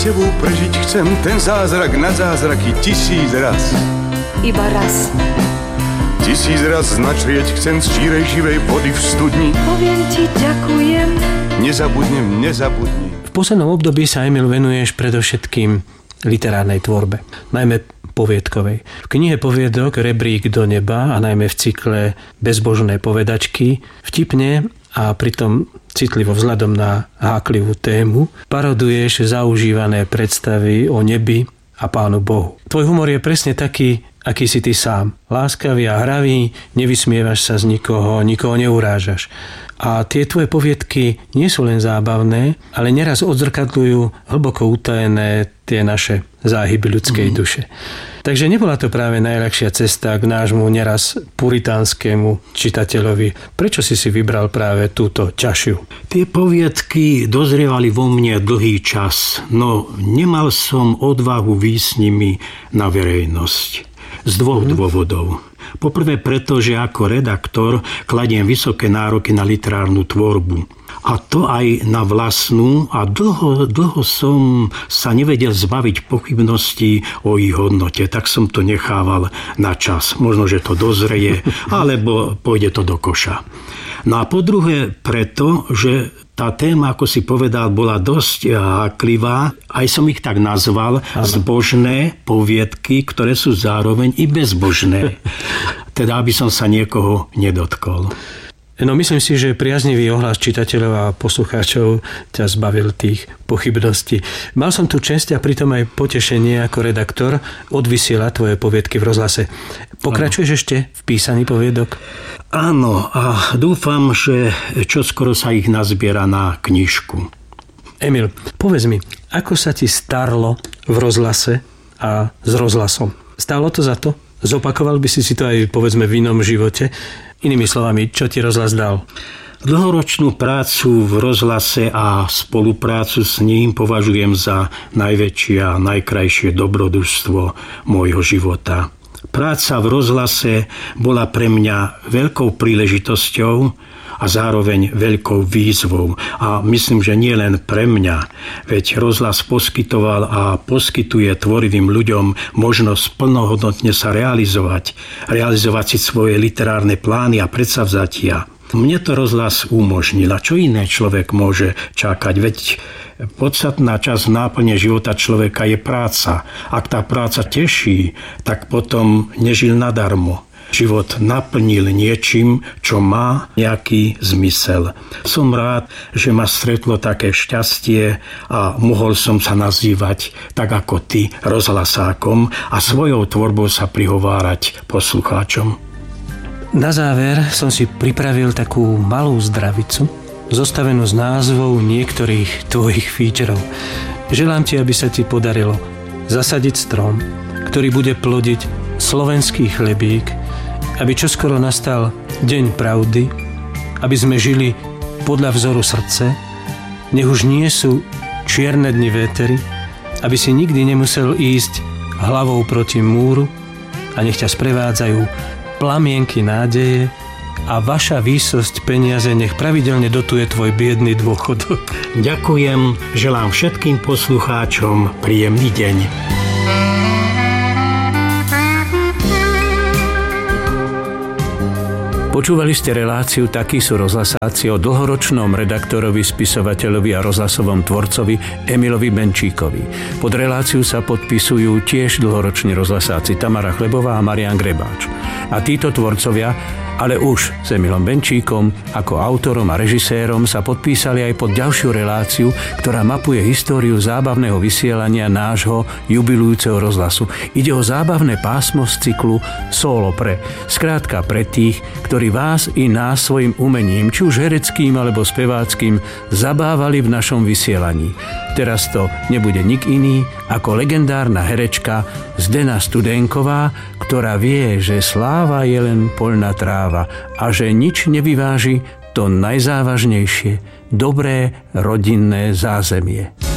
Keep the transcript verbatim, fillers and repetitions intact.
tebou prežiť chcem ten zázrak na zázraky tisíc raz. Iba raz. Tisíc raz načrieť chcem z čírej živej vody v studni. Poviem ti ďakujem. Nezabudnem, nezabudni. V poslednom období sa, Emil, venuješ predovšetkým literárnej tvorbe, najmä poviedkovej. V knihe poviedok Rebrík do neba a najmä v cykle Bezbožné povedačky vtipne a pritom citlivo vzhľadom na háklivú tému paroduješ zaužívané predstavy o nebi a Pánu Bohu. Tvoj humor je presne taký, aký si ty sám. Láskavý a hravý, nevysmievaš sa z nikoho, nikoho neurážaš. A tie tvoje poviedky nie sú len zábavné, ale neraz odzrkadľujú hlboko utajené tie naše záhyby ľudskej mm. duše. Takže nebola to práve najľahšia cesta k nášmu neraz puritánskému čitateľovi. Prečo si si vybral práve túto ťažiu? Tie poviedky dozrievali vo mne dlhý čas, no nemal som odvahu výjsť s nimi na verejnosť. Z dvoch mm. dôvodov. Poprvé preto, že ako redaktor kladiem vysoké nároky na literárnu tvorbu. A to aj na vlastnú a dlho, dlho som sa nevedel zbaviť pochybností o ich hodnote. Tak som to nechával na čas. Možno, že to dozrie, alebo pôjde to do koša. No a po druhé preto, že tá téma, ako si povedal, bola dosť háklivá. Aj som ich tak nazval. Ano. Zbožné poviedky, ktoré sú zároveň i bezbožné. Teda, aby som sa niekoho nedotkol. No myslím si, že priaznivý ohlas čitateľov a poslucháčov ťa zbavil tých pochybností. Mal som tu česť a pritom aj potešenie ako redaktor odvysielať tvoje poviedky v rozhlase. Pokračuješ ano. Ešte v písaní poviedok? Áno, a dúfam, že čoskoro sa ich nazbiera na knižku. Emil, povedz mi, ako sa ti starlo v rozhlase a s rozhlasom? Stálo to za to? Zopakoval by si si to aj, povedzme, v inom živote? Inými slovami, čo ti rozhlas dal? Dlhoročnú prácu v rozhlase a spoluprácu s ním považujem za najväčšie a najkrajšie dobrodružstvo môjho života. Práca v rozhlase bola pre mňa veľkou príležitosťou a zároveň veľkou výzvou. A myslím, že nie len pre mňa, veď rozhlas poskytoval a poskytuje tvorivým ľuďom možnosť plnohodnotne sa realizovať, realizovať si svoje literárne plány a predsavzatia. Mne to rozhlas umožnil. A čo iné človek môže čakať? Veď podstatná časť náplne života človeka je práca. Ak tá práca teší, tak potom nežil nadarmo. Život naplnil niečím, čo má nejaký zmysel. Som rád, že ma stretlo také šťastie a mohol som sa nazývať tak ako ty rozhlasákom a svojou tvorbou sa prihovárať poslucháčom. Na záver som si pripravil takú malú zdravicu, zostavenú z názvov niektorých tvojich featurov. Želám ti, aby sa ti podarilo zasadiť strom, ktorý bude plodiť slovenský chlebík, aby čoskoro nastal deň pravdy, aby sme žili podľa vzoru srdce, nech už nie sú čierne dni vétery, aby si nikdy nemusel ísť hlavou proti múru a nech ťa sprevádzajú plamienky nádeje a vaša výsosť peniaze nech pravidelne dotuje tvoj biedný dôchodok. Ďakujem, želám všetkým poslucháčom príjemný deň. Počúvali ste reláciu Takí sú rozhlasáci o dlhoročnom redaktorovi, spisovateľovi a rozhlasovom tvorcovi Emilovi Benčíkovi. Pod reláciu sa podpisujú tiež dlhoroční rozhlasáci Tamara Chlebová a Marián Grebáč. A títo tvorcovia, ale už s Emilom Benčíkom ako autorom a režisérom sa podpísali aj pod ďalšiu reláciu, ktorá mapuje históriu zábavného vysielania nášho jubilujúceho rozhlasu. Ide o zábavné pásmo z cyklu Solo pre. Skrátka pre tých, ktorí vás i nás svojim umením, či už hereckým alebo speváckým, zabávali v našom vysielaní. Teraz to nebude nik iný ako legendárna herečka Zdena Studenková, ktorá vie, že sláva je len poľná tráva a že nič nevyváži to najzávažnejšie, dobré rodinné zázemie.